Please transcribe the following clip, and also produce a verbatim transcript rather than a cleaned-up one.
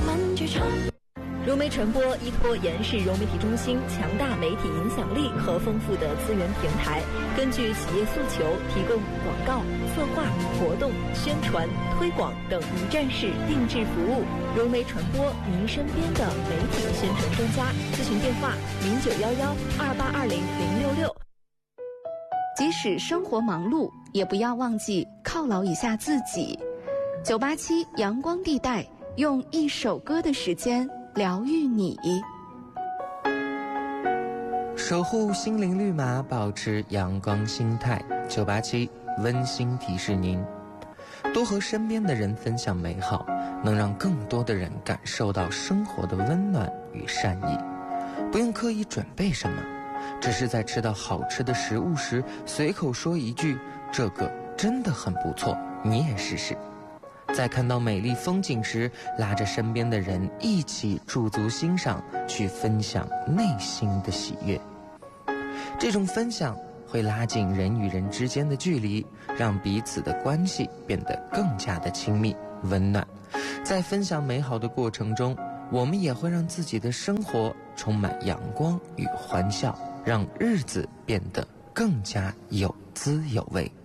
满剧场。 融媒传播依托延世融媒体中心强大媒体影响力和丰富的资源平台，根据企业诉求，提供广告、策划、活动、宣传、推广等一站式定制服务。融媒传播，您身边的媒体宣传专家。咨询电话：零九幺幺二八二零零六六。 即使生活忙碌，也不要忘记犒劳一下自己。九八七阳光地带，用一首歌的时间疗愈你， 守护心灵绿码，保持阳光心态。九八七温馨提示您：多和身边的人分享美好，能让更多的人感受到生活的温暖与善意。不用刻意准备什么，只是在吃到好吃的食物时，随口说一句：“这个真的很不错，你也试试。”在看到美丽风景时，拉着身边的人一起驻足欣赏，去分享内心的喜悦。这种分享会拉近人与人之间的距离，让彼此的关系变得更加的亲密温暖。在分享美好的过程中，我们也会让自己的生活充满阳光与欢笑，让日子变得更加有滋有味。